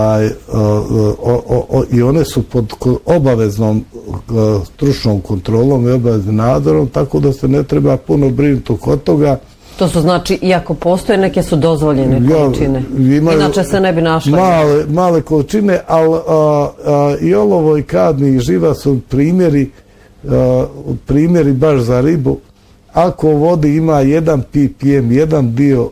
i one su pod obaveznom stručnom kontrolom i obaveznim nadzorom, tako da se ne treba puno brinuti oko toga. To su znači, iako postoje, neke su dozvoljene količine. Inače se ne bi našle. Male količine, ali i olovo i kadmij i živa su primjeri baš za ribu. Ako u vodi ima 1 ppm, jedan dio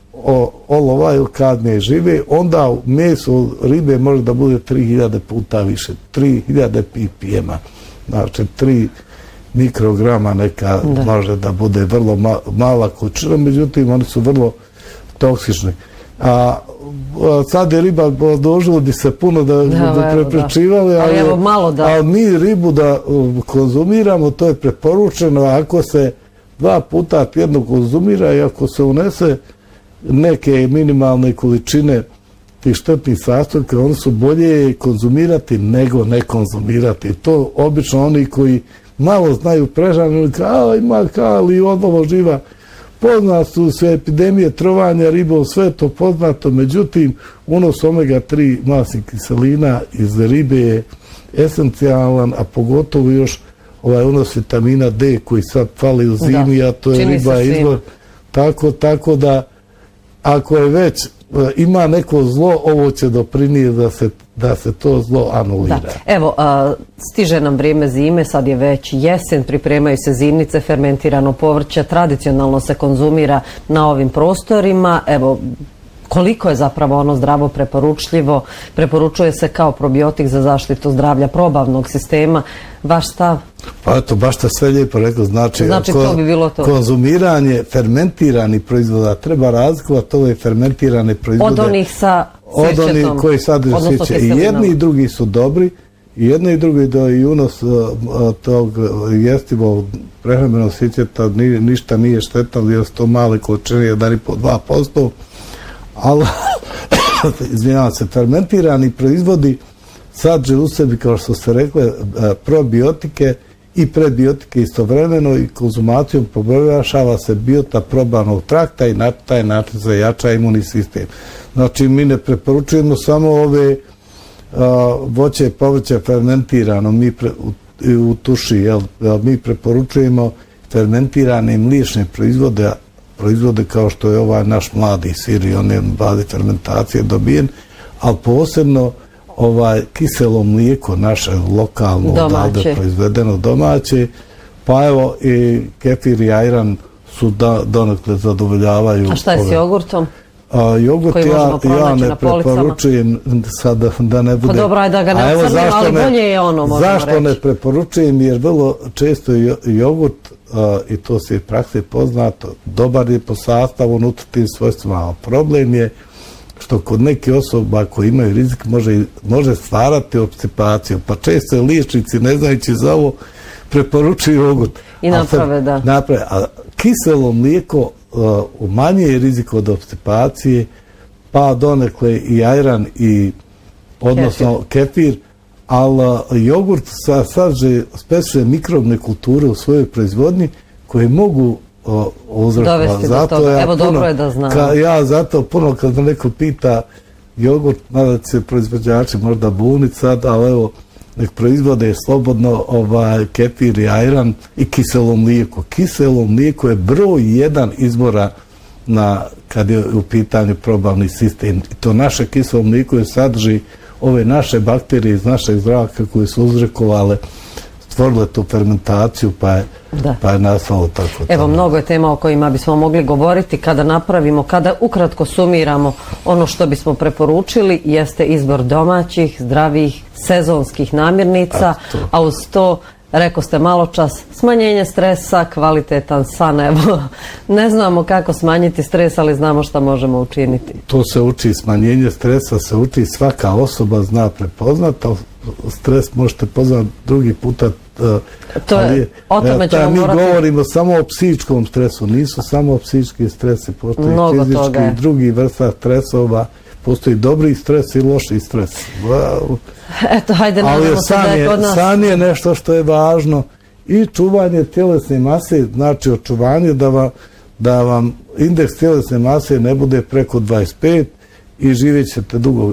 olova ili kadmija i žive, onda u mesu ribe može da bude 3000 puta više, 3000 ppm-a. Znači 3 mikrograma neka može da bude vrlo mala količina, međutim oni su vrlo toksični. A sad je riba dožilo bi se puno da preprečivali, ali mi ribu da konzumiramo, to je preporučeno ako se 2 puta tjedno konzumira i ako se unese neke minimalne količine tih štetnih sastojaka, oni su bolje konzumirati nego ne konzumirati. To obično oni koji malo znaju prežanje, ima kali, olovo, živa. Poznatu su epidemije trovanja ribom, sve to poznato, međutim, unos omega-3 masnih kiselina iz ribe je esencijalan, a pogotovo još unos vitamina D koji sad fali u zimi, a to je riba izvor. Tako da, ako je već ima neko zlo, ovo će doprinijeti da se to zlo anulira. Evo, stiže nam vrijeme zime, sad je već jesen, pripremaju se zimnice, fermentirano povrće, tradicionalno se konzumira na ovim prostorima. Evo, koliko je zapravo ono zdravo preporučljivo, preporučuje se kao probiotik za zaštitu zdravlja probavnog sistema. Vaš stav? Pa eto, baš ste sve lijepo rekao, znači to bi bilo to. Konzumiranje fermentiranih proizvoda, treba razlikovati ove fermentirane proizvode od onih sa sirćetom, od onih koji sadrže sirće. I jedni i drugi su dobri, i jedni i drugi da i unos tog jestivog prehrambenog sirćeta ništa nije štetno, jer su to male količine, 1,5-2%, ali izvinjavam se, fermentirani proizvodi sadrže u sebi, kao što ste rekli, probiotike i prebiotike istovremeno i konzumacijom poboljšava se biota probavnog trakta i na taj način se jača imunni sistem. Znači, mi ne preporučujemo samo ove voće i povrće fermentirano u tuši, mi preporučujemo fermentirane mliječne proizvode kao što je ovaj naš mladi sir i on je bazi fermentacije dobijen, ali posebno kiselo mlijeko naše lokalno odavde proizvedeno domaće, pa evo i kefir i ajran su donekle zadovoljavaju. A šta je s jogurtom? Jogurt ja ne preporučujem sad da ne bude. Pa dobro, ajde da ga ne ocrnimo, ali bolje je ono, možemo reći. Zašto ne preporučujem? Jer vrlo često jogurt, i to se je praksi poznato, dobar je po sastavu unutrašnjim svojstvima, a problem je što kod neke osoba koji imaju rizik može stvarati obstipaciju, pa često liječnici, ne znajući za ovo, preporučuju jogurt. I naprave, da. A kiselo mlijeko umanjuje rizik od obstipacije, pa donekle i ajran odnosno kefir, ali jogurt sadrži specijalne mikrobne kulture u svojoj proizvodnji koje mogu dovesti do toga. Evo, dobro je da znam. Ja zato puno kad me neko pita jogurt, nada će proizvođači možda buniti sad, ali evo, nek proizvode slobodno kefir i ajran i kiselo mlijeko. Kiselo mlijeko je broj 1 izbora kad je u pitanju probavni sistem. I to naše kiselo mlijeko je sadrži ove naše bakterije iz našeg zraka koje su uzrokovale, stvorile tu fermentaciju, pa je nastalo tako. Evo, mnogo je tema o kojima bismo mogli govoriti. Kada ukratko sumiramo ono što bismo preporučili, jeste izbor domaćih, zdravih, sezonskih namirnica, a uz to, rekao ste malo čas, smanjenje stresa, kvalitetan san. Evo, ne znamo kako smanjiti stres, ali znamo šta možemo učiniti. To se uči, smanjenje stresa se uči, svaka osoba zna prepoznat, ali stres možete poznat drugi puta. O tome ćemo morati. Mi govorimo samo o psihičkom stresu, nisu samo psihički stresi, postoji fizički i drugi vrsta stresova, postoji dobri stres i loši stres. Eto, hajde, nadamo se da je kod nas. San je nešto što je važno i čuvanje tjelesne mase, znači očuvanje da vam indeks tjelesne mase ne bude preko 25 i živjet ćete dugo.